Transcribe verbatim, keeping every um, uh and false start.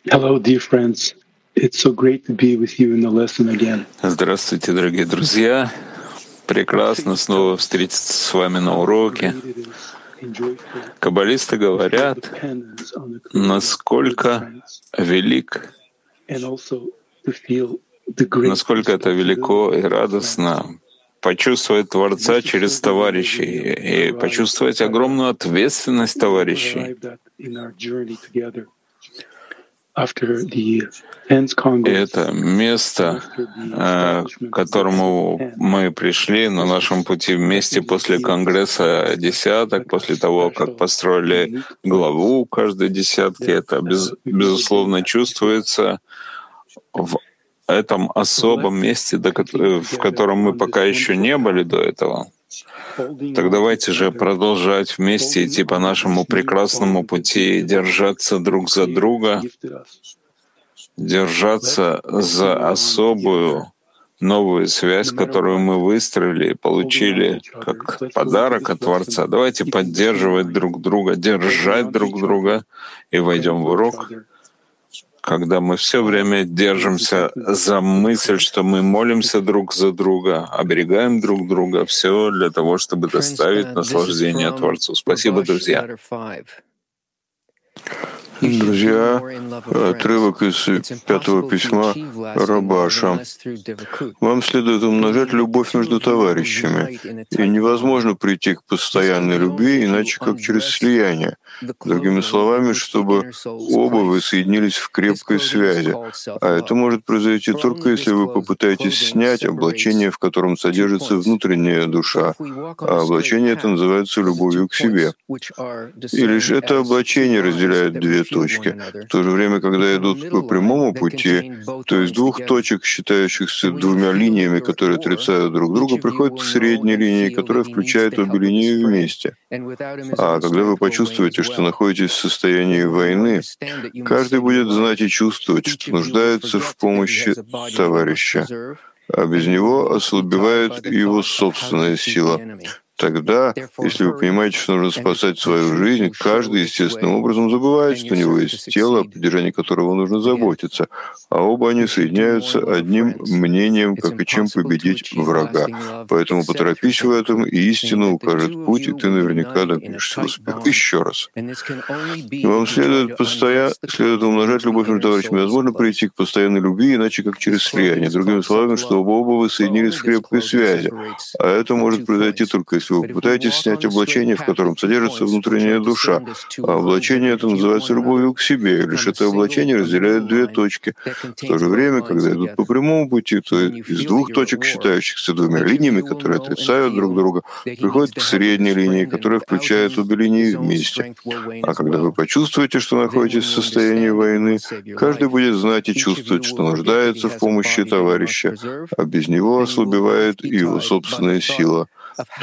Hello, dear friends. It's so great to be with you in the lesson again. Здравствуйте, дорогие друзья. Прекрасно снова встретиться с вами на уроке. Каббалисты говорят, насколько велик, насколько это велико и радостно почувствовать Творца через товарищей и почувствовать огромную ответственность товарищей. И это место, к которому мы пришли на нашем пути вместе после Конгресса десяток, после того, как построили главу каждой десятки, это без, безусловно чувствуется в этом особом месте, в котором мы пока еще не были до этого. Так давайте же продолжать вместе идти по нашему прекрасному пути, держаться друг за друга, держаться за особую новую связь, которую мы выстроили и получили как подарок от Творца. Давайте поддерживать друг друга, держать друг друга и войдем в урок, когда мы все время держимся за мысль, что мы молимся друг за друга, оберегаем друг друга, все для того, чтобы доставить наслаждение Творцу. Спасибо, друзья. Друзья, отрывок из пятого письма Рабаша. Вам следует умножать любовь между товарищами, и невозможно прийти к постоянной любви, иначе как через слияние. Другими словами, чтобы оба вы соединились в крепкой связи. А это может произойти только если вы попытаетесь снять облачение, в котором содержится внутренняя душа. А облачение это называется любовью к себе. И лишь это облачение разделяет две точки. В то же время, когда идут по прямому пути, то из двух точек, считающихся двумя линиями, которые отрицают друг друга, приходит к средней линии, которая включает обе линии вместе. А когда вы почувствуете, что находитесь в состоянии войны, каждый будет знать и чувствовать, что нуждается в помощи товарища, а без него ослабевает его собственная сила. Тогда, если вы понимаете, что нужно спасать свою жизнь, каждый естественным образом забывает, что у него есть тело, о поддержании которого нужно заботиться, а оба они соединяются одним мнением, как и чем победить врага. Поэтому поторопись в этом, и истина укажет путь, и ты наверняка добьешься успеха. Еще раз. Вам следует, постоянно, следует умножать любовь между товарищами. Возможно прийти к постоянной любви, иначе как через слияние. Другими словами, чтобы оба вы соединились в крепкой связи. А это может произойти только если вы попытаетесь снять облачение, в котором содержится внутренняя душа. А облачение это называется любовью к себе, и лишь это облачение разделяет две точки. В то же время, когда идут по прямому пути, то из двух точек, считающихся двумя линиями, которые отрицают друг друга, приходит к средней линии, которая включает обе линии вместе. А когда вы почувствуете, что находитесь в состоянии войны, каждый будет знать и чувствовать, что нуждается в помощи товарища, а без него ослабевает и его собственная сила.